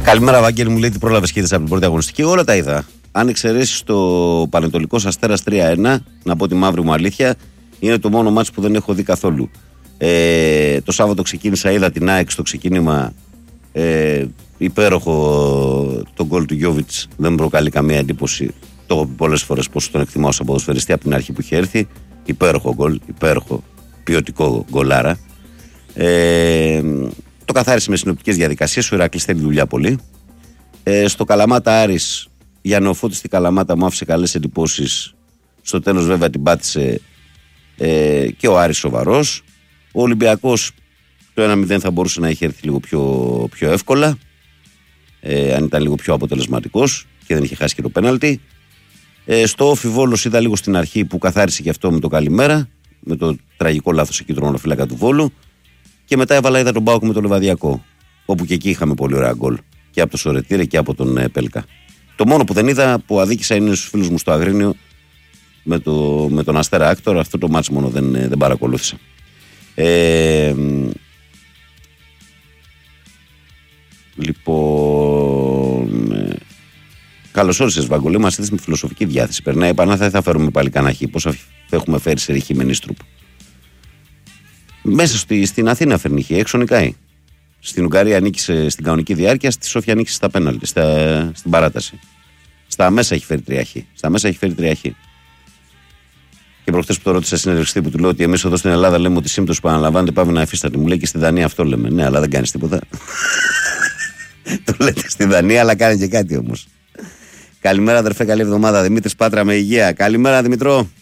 Καλημέρα, Βάγγελη, μου λέει τι πρόλαβες και είδες από την πρώτη αγωνιστική. Όλα τα είδα. Αν εξαιρέσεις το Πανετολικός Αστέρας 3-1, να πω τη μαύρη μου αλήθεια, είναι το μόνο μάτς που δεν έχω δει καθόλου. Το Σάββατο ξεκίνησα, είδα την ΑΕΚ στο ξεκίνημα. Υπέροχο το γκολ του Γιόβιτς, δεν μου προκαλεί καμία εντύπωση. Το έχω πει πολλές φορές πόσο τον εκτιμάω σαν ποδοσφαιριστή από την αρχή που είχε έρθει. Υπέροχο γκολ, υπέροχο ποιοτικό γκολάρα. Το καθάρισε με συνοπτικές διαδικασίες. Ο Ηρακλής θέλει δουλειά πολύ. Στο Καλαμάτα Άρης, για νεοφώτη στη Καλαμάτα μου άφησε καλές εντυπώσεις. Στο τέλος βέβαια την πάτησε και ο Άρης σοβαρός. Ο Ολυμπιακός το 1-0 θα μπορούσε να έχει έρθει λίγο πιο εύκολα, αν ήταν λίγο πιο αποτελεσματικός και δεν είχε χάσει και το πέναλτι. Στο Όφι Βόλος είδα λίγο στην αρχή που καθάρισε και αυτό με το καλημέρα, με το τραγικό λάθος εκεί του τερματοφύλακα του Βόλου. Και μετά είδα τον ΠΑΟΚ με το Λιβαδιακό, όπου και εκεί είχαμε πολύ ωραία γκολ. Και από τον Σορετήρε και από τον Πέλκα. Το μόνο που δεν είδα, που αδίκησα, είναι στους φίλους μου στο Αγρίνιο με τον Αστέρα Άκτορ. Αυτό το μάτς μόνο δεν παρακολούθησα. Λοιπόν, καλώς όρισες, Βαγγολή, μας είδες με φιλοσοφική διάθεση. Περνάει επανά, θα φέρουμε πάλι κανένα χι. Πώς έχουμε φέρει σε ρηχή με Νίστρουπ. Μέσα στην Αθήνα φέρνει χι, έξω νικάει. Στην Ουγγαρία νίκησε στην κανονική διάρκεια, στη Σόφια νίκησε στα πέναλτι, στην παράταση. Στα μέσα έχει φέρει 3 χι. Και προχθές που το ρώτησα συνέντευξη που του λέω ότι εμείς εδώ στην Ελλάδα λέμε ότι η σύμπτωση που αναλαμβάνεται πάμε να εφίσταται. Μου λέει και στη Δανία αυτό λέμε. Ναι, αλλά δεν κάνεις τίποτα. Το λέτε στη Δανία, αλλά κάνει και κάτι όμως. Καλημέρα, αδερφέ, καλή εβδομάδα. Δημήτρης Πάτρα με υγεία. Καλημέρα, Δημητρό.